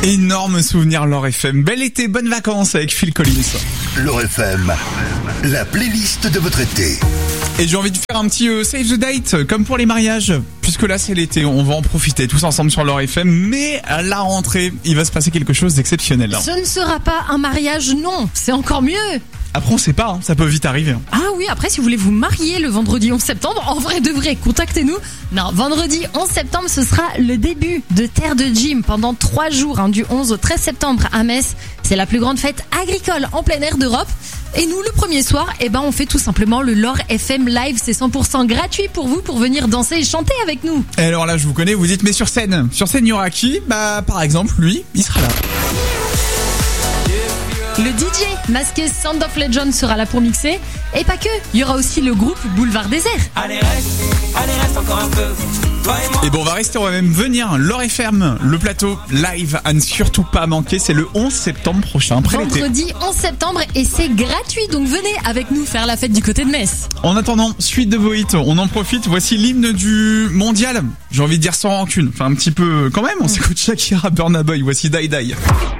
Énorme souvenir Laure FM. Bel été, bonnes vacances avec Phil Collins. Laure FM, la playlist de votre été. Et j'ai envie de faire un petit save the date, comme pour les mariages. Puisque là c'est l'été, on va en profiter tous ensemble sur Laure FM. Mais à la rentrée, il va se passer quelque chose d'exceptionnel. Ce ne sera pas un mariage, non, c'est encore mieux. Après on sait pas, ça peut vite arriver. Ah oui, après si vous voulez vous marier le vendredi 11 septembre, en vrai de vrai, contactez-nous. Non, vendredi 11 septembre, ce sera le début de Terre de Gym pendant 3 jours, du 11 au 13 septembre à Metz. C'est la plus grande fête agricole en plein air d'Europe. Et nous, le premier soir, on fait tout simplement le Laure FM Live. C'est 100% gratuit pour vous, pour venir danser et chanter avec nous. Et alors là, je vous connais, vous dites, mais sur scène, il y aura qui ? Par exemple, lui, il sera là. Le DJ masqué Sound of Legend sera là pour mixer. Et pas que, il y aura aussi le groupe Boulevard Désert. Allez reste encore un peu. Et bon, on va même venir. Laure FM, le plateau live à ne surtout pas manquer. C'est le 11 septembre prochain, après l'été. Vendredi 11 septembre et c'est gratuit. Donc venez avec nous faire la fête du côté de Metz. En attendant, suite de vos hits, on en profite. Voici l'hymne du mondial. J'ai envie de dire sans rancune. Enfin, un petit peu quand même. On s'écoute Shakira, Burna Boy. Voici Die Die.